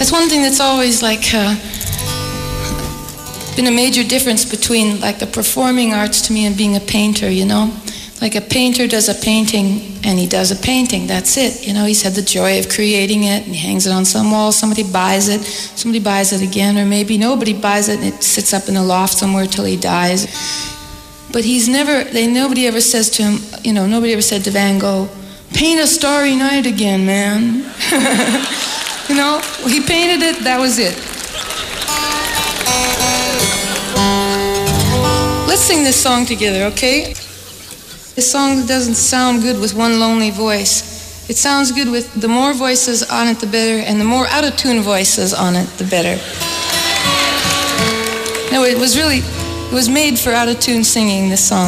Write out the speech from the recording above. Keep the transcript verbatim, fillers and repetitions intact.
That's one thing that's always like uh, been a major difference between like the performing arts to me and being a painter, you know? Like a painter does a painting and he does a painting, that's it. You know, he's had the joy of creating it and he hangs it on some wall, somebody buys it, somebody buys it again, or maybe nobody buys it and it sits up in a loft somewhere till he dies. But he's never, they, nobody ever says to him, you know, nobody ever said to Van Gogh, paint a starry night again, man. You know, he painted it, that was it. Let's sing this song together, okay? This song doesn't sound good with one lonely voice. It sounds good with the more voices on it, the better, and the more out-of-tune voices on it, the better. No, it was really, it was made for out-of-tune singing, this song.